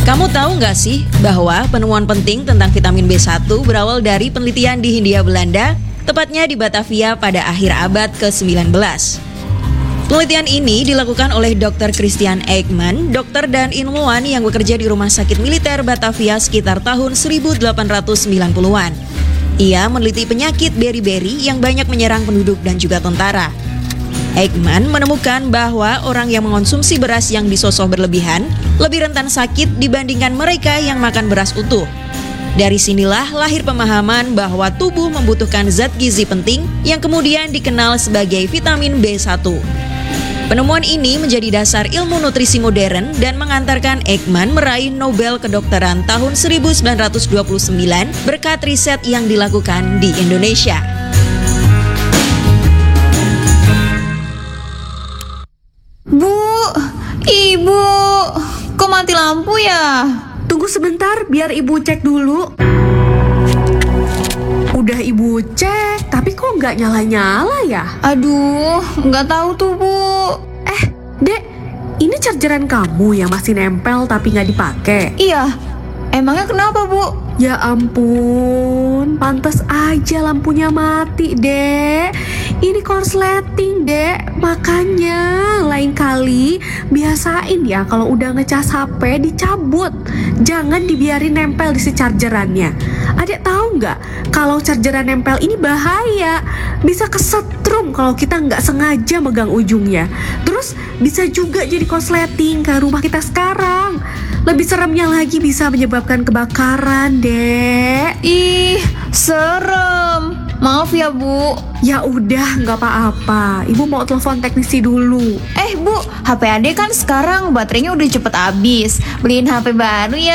Kamu tahu nggak sih bahwa penemuan penting tentang vitamin B1 berawal dari penelitian di Hindia Belanda, tepatnya di Batavia pada akhir abad ke-19. Penelitian ini dilakukan oleh Dr. Christian Eijkman, dokter dan ilmuwan yang bekerja di Rumah Sakit Militer Batavia sekitar tahun 1890-an. Ia meneliti penyakit beri-beri yang banyak menyerang penduduk dan juga tentara. Eijkman menemukan bahwa orang yang mengonsumsi beras yang disosok berlebihan lebih rentan sakit dibandingkan mereka yang makan beras utuh. Dari sinilah lahir pemahaman bahwa tubuh membutuhkan zat gizi penting yang kemudian dikenal sebagai vitamin B1. Penemuan ini menjadi dasar ilmu nutrisi modern dan mengantarkan Eijkman meraih Nobel Kedokteran tahun 1929 berkat riset yang dilakukan di Indonesia. Bu, Ibu, kok mati lampu ya? Tunggu sebentar, biar Ibu cek dulu. Udah Ibu cek, tapi kok nggak nyala-nyala ya? Aduh, nggak tahu tuh, Bu. Dek, ini chargeran kamu yang masih nempel tapi nggak dipakai? Iya, emangnya kenapa, Bu? Ya ampun, pantas aja lampunya mati, Dek. Ini korsleting, Dek. Makanya lain kali biasain ya kalau udah ngecas HP dicabut. Jangan dibiarin nempel di si chargerannya. Adek tahu nggak kalau chargeran nempel ini bahaya. Bisa kesetrum kalau kita nggak sengaja megang ujungnya. Terus bisa juga jadi korsleting kayak rumah kita sekarang. Lebih seremnya lagi bisa menyebabkan kebakaran, Dek. Ih, serem. Maaf ya, Bu. Ya udah, nggak apa-apa. Ibu mau telepon teknisi dulu. Bu, HP Ade kan sekarang baterainya udah cepet habis. Beliin HP baru ya.